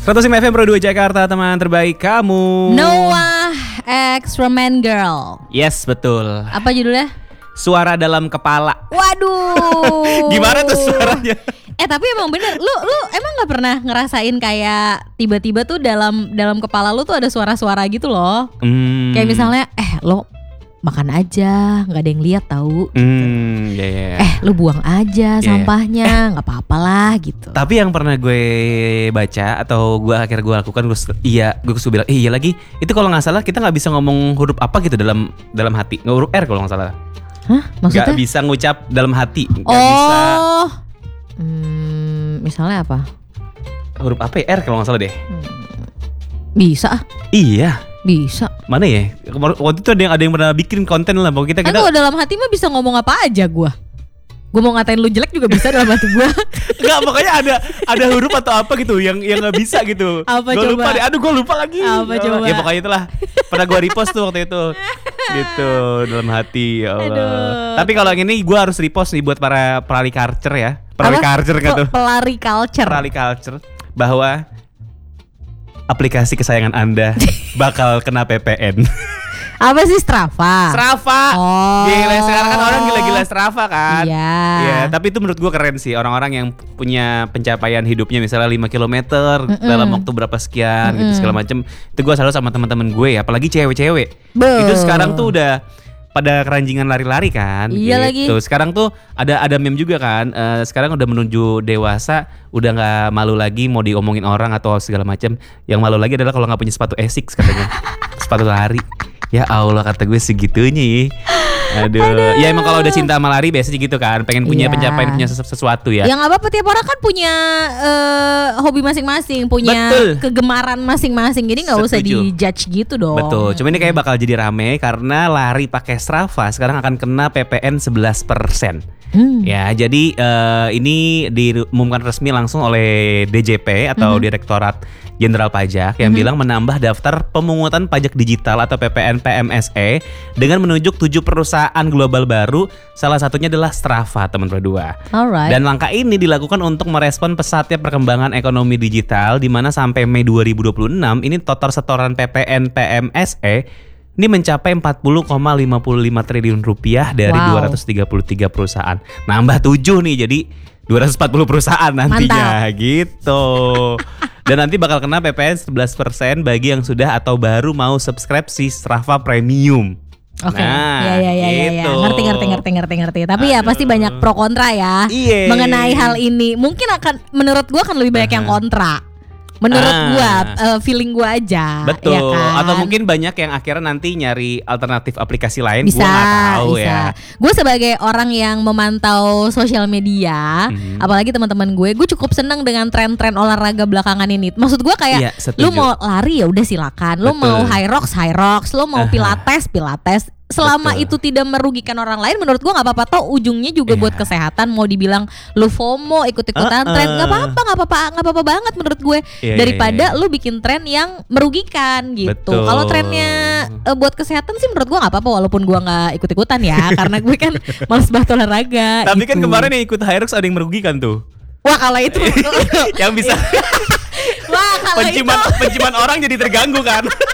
105 FM Pro 2 Jakarta, teman terbaik kamu. Noah X Roman Girl. Yes, betul. Apa judulnya? Suara dalam kepala. Waduh. Gimana tuh suaranya? Tapi emang bener. Lu emang nggak pernah ngerasain kayak tiba-tiba tuh dalam kepala lu tuh ada suara-suara gitu loh. Kayak misalnya, lo makan aja, nggak ada yang lihat tahu. Yeah. Lu buang aja sampahnya, nggak apa-apa lah gitu. Tapi yang pernah gue baca atau akhirnya gue lakukan, gue bilang, iya lagi. Itu kalau nggak salah kita nggak bisa ngomong huruf apa gitu dalam hati, nggak huruf R kalau nggak salah. Hah? Maksudnya? Gak bisa ngucap dalam hati. Bisa. Misalnya apa? Huruf apa ya? R kalau nggak salah deh. Bisa. Iya. Bisa. Mana ya? Waktu itu ada yang pernah bikin konten lah. Bahwa kita kalau dalam hati mah bisa ngomong apa aja gue. Gue mau ngatain lu jelek juga bisa dalam hati gue. Enggak, pokoknya ada huruf atau apa gitu yang gak bisa gitu. Apa gua coba? Lupa deh. Aduh, gue lupa lagi. Apa coba? Ya pokoknya itulah. Pernah gue repost tuh waktu itu. Gitu, dalam hati, ya Allah. Aduh. Tapi kalau yang ini gue harus repost nih buat para pelari culture ya. Pelari culture kan tuh. Pelari culture. Pelari culture. Bahwa aplikasi kesayangan Anda bakal kena PPN. Apa sih Strava? Strava. Oh. Gila, sekarang kan orang gila-gila Strava kan. Iya. Iya, tapi itu menurut gue keren sih. Orang-orang yang punya pencapaian hidupnya misalnya 5 km dalam waktu berapa sekian gitu segala macem. Itu gue selalu sama teman-teman gue ya, apalagi cewek-cewek. Itu sekarang tuh udah pada keranjingan lari-lari kan. Iya gitu. lagi. Sekarang tuh ada meme juga kan. Sekarang udah menuju dewasa, udah nggak malu lagi mau diomongin orang atau segala macam. Yang malu lagi adalah kalau nggak punya sepatu Asics katanya. Sepatu lari. Ya Allah, kata gue segitunya. Aduh. Ya emang kalau udah cinta sama lari biasanya gitu kan, pengen punya pencapaian, punya sesuatu ya. Yang nggak apa-apa, tiap orang kan punya hobi masing-masing, punya kegemaran masing-masing. Jadi nggak usah dijudge gitu dong. Betul. Cuma ini kayak bakal jadi rame karena lari pakai Strava sekarang akan kena PPN 11%. Ya, jadi ini diumumkan resmi langsung oleh DJP atau Direktorat Jenderal Pajak yang bilang menambah daftar pemungutan pajak digital atau PPN PMSE dengan menunjuk 7 perusahaan global baru, salah satunya adalah Strava, teman berdua. Alright. Dan langkah ini dilakukan untuk merespon pesatnya perkembangan ekonomi digital, di mana sampai Mei 2026 ini total setoran PPN PMSE ini mencapai 40,55 triliun rupiah dari 233 perusahaan. Nambah 7 nih, jadi 240 perusahaan nantinya. Mantap. Gitu. Dan nanti bakal kena PPN 11% bagi yang sudah atau baru mau subscribe si Strava Premium. Oke. Nah, ya. gitu. Ngerti. Tapi ya pasti banyak pro kontra ya. Mengenai hal ini. Mungkin menurut gua akan lebih banyak yang kontra. Menurut gua, feeling gua aja. Betul. Ya kan? Atau mungkin banyak yang akhirnya nanti nyari alternatif aplikasi lain. Bisa, gua nggak tahu ya. Gue sebagai orang yang memantau sosial media, apalagi teman-teman gue cukup seneng dengan tren-tren olahraga belakangan ini. Maksud gue kayak, lu mau lari ya udah silakan, lu mau high rocks, lu mau pilates. Selama itu tidak merugikan orang lain, menurut gue nggak apa-apa. Toh ujungnya juga buat kesehatan. Mau dibilang lu FOMO ikut-ikutan tren, nggak apa-apa banget menurut gue. Daripada lu bikin tren yang merugikan gitu. Kalau trennya buat kesehatan sih menurut gue nggak apa-apa, walaupun gue nggak ikut-ikutan ya, karena gue kan males banget olahraga. Tapi kan kemarin yang ikut high rocks ada yang merugikan tuh. Wah, kalau itu yang bisa penciuman orang jadi terganggu kan.